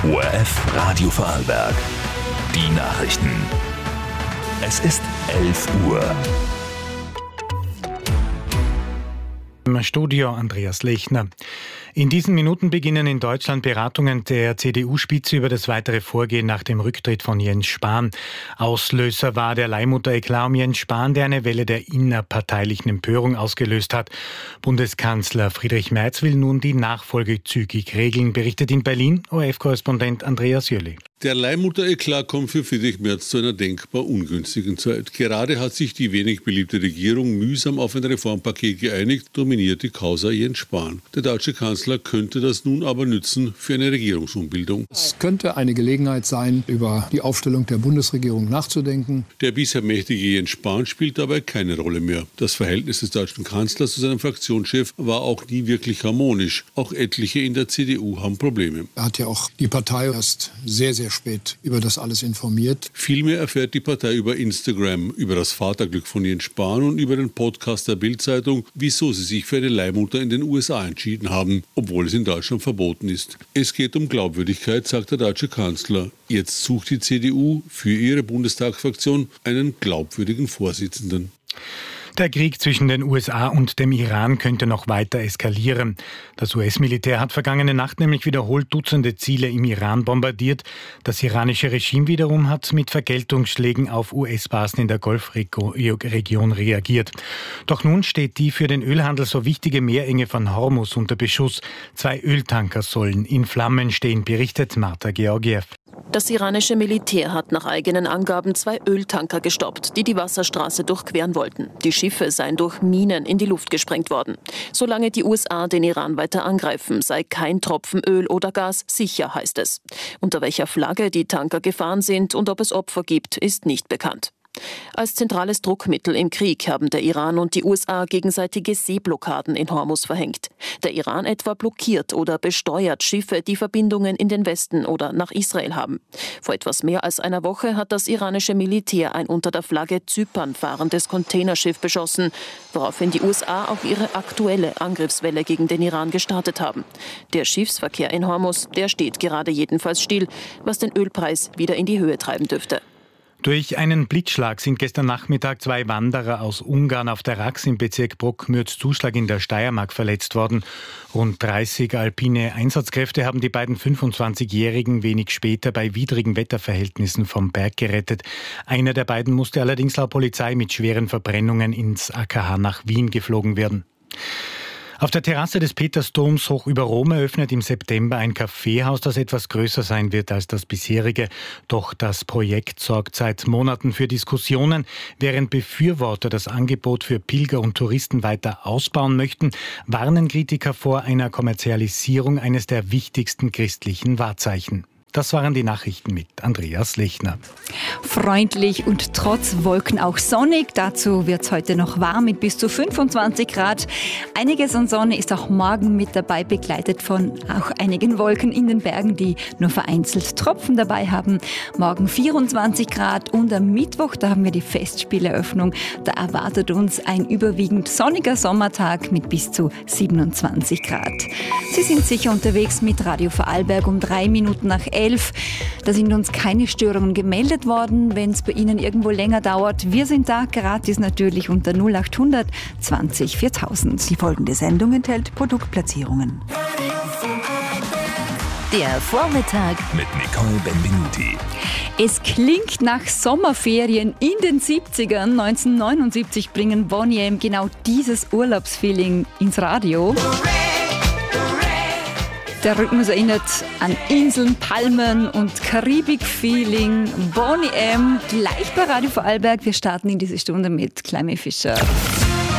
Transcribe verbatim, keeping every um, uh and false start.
O R F Radio Vorarlberg. Die Nachrichten. Es ist elf Uhr. Im Studio Andreas Lechner. In diesen Minuten beginnen in Deutschland Beratungen der C D U-Spitze über das weitere Vorgehen nach dem Rücktritt von Jens Spahn. Auslöser war der Leihmutter-Eklat um Jens Spahn, der eine Welle der innerparteilichen Empörung ausgelöst hat. Bundeskanzler Friedrich Merz will nun die Nachfolge zügig regeln, berichtet in Berlin O R F-Korrespondent Andreas Jöli. Der Leihmutter-Eklat kommt für Friedrich Merz zu einer denkbar ungünstigen Zeit. Gerade hat sich die wenig beliebte Regierung mühsam auf ein Reformpaket geeinigt, dominiert die Causa Jens Spahn. Der deutsche Kanzler könnte das nun aber nützen für eine Regierungsumbildung. Es könnte eine Gelegenheit sein, über die Aufstellung der Bundesregierung nachzudenken. Der bisher mächtige Jens Spahn spielt dabei keine Rolle mehr. Das Verhältnis des deutschen Kanzlers zu seinem Fraktionschef war auch nie wirklich harmonisch. Auch etliche in der C D U haben Probleme. Er hat ja auch die Partei erst sehr, sehr spät über das alles informiert. Vielmehr erfährt die Partei über Instagram, über das Vaterglück von Jens Spahn und über den Podcast der Bild-Zeitung, wieso sie sich für eine Leihmutter in den U S A entschieden haben, obwohl es in Deutschland verboten ist. Es geht um Glaubwürdigkeit, sagt der deutsche Kanzler. Jetzt sucht die C D U für ihre Bundestagsfraktion einen glaubwürdigen Vorsitzenden. Der Krieg zwischen den U S A und dem Iran könnte noch weiter eskalieren. Das U S-Militär hat vergangene Nacht nämlich wiederholt Dutzende Ziele im Iran bombardiert. Das iranische Regime wiederum hat mit Vergeltungsschlägen auf U S-Basen in der Golfregion reagiert. Doch nun steht die für den Ölhandel so wichtige Meerenge von Hormuz unter Beschuss. Zwei Öltanker sollen in Flammen stehen, berichtet Marta Georgiev. Das iranische Militär hat nach eigenen Angaben zwei Öltanker gestoppt, die die Wasserstraße durchqueren wollten. Die Schiffe seien durch Minen in die Luft gesprengt worden. Solange die U S A den Iran weiter angreifen, sei kein Tropfen Öl oder Gas sicher, heißt es. Unter welcher Flagge die Tanker gefahren sind und ob es Opfer gibt, ist nicht bekannt. Als zentrales Druckmittel im Krieg haben der Iran und die U S A gegenseitige Seeblockaden in Hormuz verhängt. Der Iran etwa blockiert oder besteuert Schiffe, die Verbindungen in den Westen oder nach Israel haben. Vor etwas mehr als einer Woche hat das iranische Militär ein unter der Flagge Zypern fahrendes Containerschiff beschossen, woraufhin die U S A auch ihre aktuelle Angriffswelle gegen den Iran gestartet haben. Der Schiffsverkehr in Hormuz, der steht gerade jedenfalls still, was den Ölpreis wieder in die Höhe treiben dürfte. Durch einen Blitzschlag sind gestern Nachmittag zwei Wanderer aus Ungarn auf der Rax im Bezirk Brockmürz-Zuschlag in der Steiermark verletzt worden. Rund dreißig alpine Einsatzkräfte haben die beiden fünfundzwanzigjährigen wenig später bei widrigen Wetterverhältnissen vom Berg gerettet. Einer der beiden musste allerdings laut Polizei mit schweren Verbrennungen ins A K H nach Wien geflogen werden. Auf der Terrasse des Petersdoms hoch über Rom eröffnet im September ein Kaffeehaus, das etwas größer sein wird als das bisherige. Doch das Projekt sorgt seit Monaten für Diskussionen. Während Befürworter das Angebot für Pilger und Touristen weiter ausbauen möchten, warnen Kritiker vor einer Kommerzialisierung eines der wichtigsten christlichen Wahrzeichen. Das waren die Nachrichten mit Andreas Lechner. Freundlich und trotz Wolken auch sonnig. Dazu wird es heute noch warm mit bis zu fünfundzwanzig Grad. Einiges an Sonne ist auch morgen mit dabei, begleitet von auch einigen Wolken in den Bergen, die nur vereinzelt Tropfen dabei haben. Morgen vierundzwanzig Grad und am Mittwoch, da haben wir die Festspieleröffnung. Da erwartet uns ein überwiegend sonniger Sommertag mit bis zu siebenundzwanzig Grad. Sie sind sicher unterwegs mit Radio Vorarlberg um drei Minuten nach elf. Da sind uns keine Störungen gemeldet worden, wenn es bei Ihnen irgendwo länger dauert. Wir sind da, gratis natürlich unter null acht hundert zwanzig viertausend. Die folgende Sendung enthält Produktplatzierungen. Der Vormittag mit Nicole Benvenuti. Es klingt nach Sommerferien in den siebzigern. neunzehnhundertneunundsiebzig bringen Boney M genau dieses Urlaubsfeeling ins Radio. Der Rhythmus erinnert an Inseln, Palmen und Karibik-Feeling. Boney M, gleich bei Radio Vorarlberg. Wir starten in diese Stunde mit Climie Fischer.